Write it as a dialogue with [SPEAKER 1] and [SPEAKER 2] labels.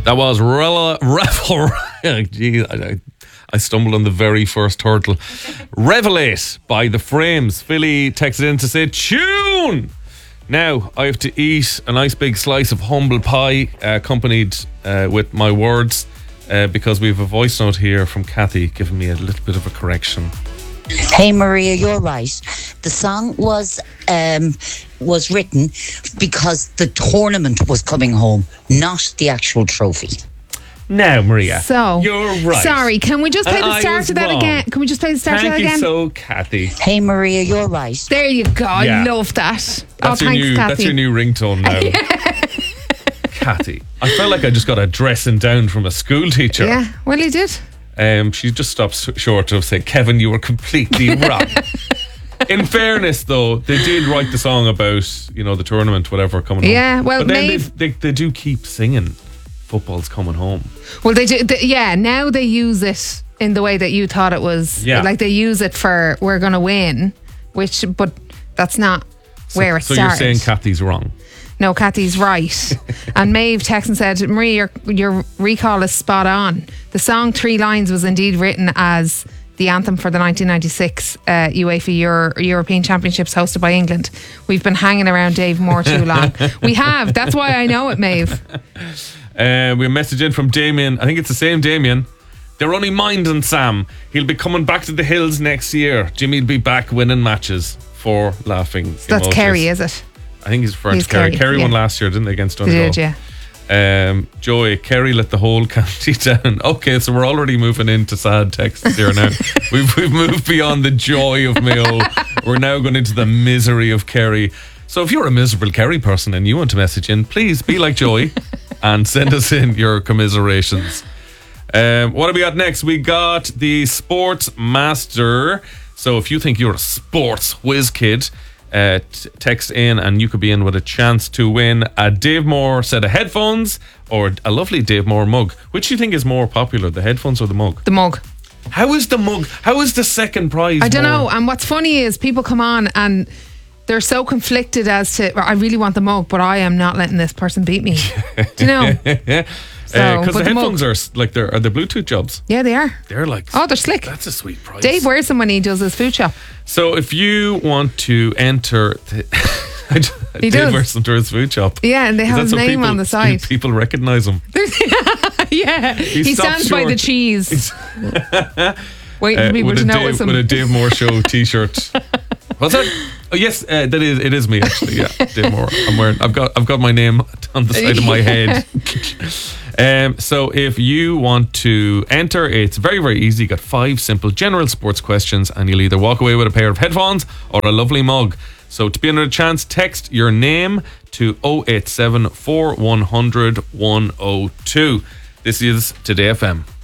[SPEAKER 1] That was Revel. Gee, I stumbled on the very first hurdle. Revelate by The Frames. Philly texted in to say, tune! Now, I have to eat a nice big slice of humble pie, accompanied with my words, because we have a voice note here from Kathy giving me a little bit of a correction.
[SPEAKER 2] Hey Maria, you're right. The song was written because the tournament was coming home, not the actual trophy.
[SPEAKER 1] Now, Maria,
[SPEAKER 3] so
[SPEAKER 1] you're right.
[SPEAKER 3] Sorry, can we just play the start of that again? Can we just play the start of that again?
[SPEAKER 1] Thank you so, Kathy.
[SPEAKER 2] Hey Maria, you're right.
[SPEAKER 3] There you go. I love that.
[SPEAKER 1] That's
[SPEAKER 3] Kathy.
[SPEAKER 1] That's your new ringtone now. Kathy, I felt like I just got a dressing down from a school teacher.
[SPEAKER 3] Yeah, well, you did.
[SPEAKER 1] She just stopped short of saying, Kevin, you were completely wrong. In fairness, though, they did write the song about, the tournament, whatever, coming home.
[SPEAKER 3] Yeah, well,
[SPEAKER 1] but then they do keep singing football's coming home.
[SPEAKER 3] Well, they do. Now they use it in the way that you thought it was. Yeah. Like they use it for we're going to win, but that's not where it started.
[SPEAKER 1] So you're saying Kathy's wrong?
[SPEAKER 3] No, Kathy's right. And Maeve texted and said, Marie, your recall is spot on. The song Three Lines was indeed written as the anthem for the 1996 UEFA European Championships hosted by England. We've been hanging around Dave Moore too long. We have. That's why I know it, Maeve.
[SPEAKER 1] We have a message in from Damien. I think it's the same Damien. They're only minding Sam. He'll be coming back to the hills next year. Jimmy'll be back winning matches for laughing.
[SPEAKER 3] So that's Kerry, is it?
[SPEAKER 1] I think he's referring to Kerry. Kerry won last year, didn't they, against Donegal?
[SPEAKER 3] They did, yeah.
[SPEAKER 1] Joey, Kerry let the whole county down. Okay, so we're already moving into sad texts here now. We've moved beyond the joy of Mayo. We're now going into the misery of Kerry. So if you're a miserable Kerry person and you want to message in, please be like Joey and send us in your commiserations. What have we got next? We got the Sports Master. So if you think you're a sports whiz kid, text in and you could be in with a chance to win a Dave Moore set of headphones or a lovely Dave Moore mug. Which do you think is more popular, the headphones or the mug?
[SPEAKER 3] The mug.
[SPEAKER 1] How is the mug? How is the second prize?
[SPEAKER 3] I don't know. And what's funny is people come on and they're so conflicted as to, I really want the mug, but I am not letting this person beat me. Do you know?
[SPEAKER 1] Yeah. Because the headphones are like are they Bluetooth jobs?
[SPEAKER 3] Yeah, they are.
[SPEAKER 1] They're like,
[SPEAKER 3] they're slick.
[SPEAKER 1] That's a sweet price.
[SPEAKER 3] Dave wears them when he does his food shop.
[SPEAKER 1] So if you want to enter, Dave wears them to his food shop.
[SPEAKER 3] Yeah, and they have his name on the side.
[SPEAKER 1] People recognise him.
[SPEAKER 3] Yeah, he stands by the cheese. Waiting for people to notice him
[SPEAKER 1] with a Dave Moore Show T-shirt. What's that? Oh yes, it is me actually. Yeah, Dave Moore. I've got my name on the side of my head. So if you want to enter, it's very, very easy. You got 5 simple general sports questions and you'll either walk away with a pair of headphones or a lovely mug. So to be in a chance, text your name to 087 4100 102. This is Today FM.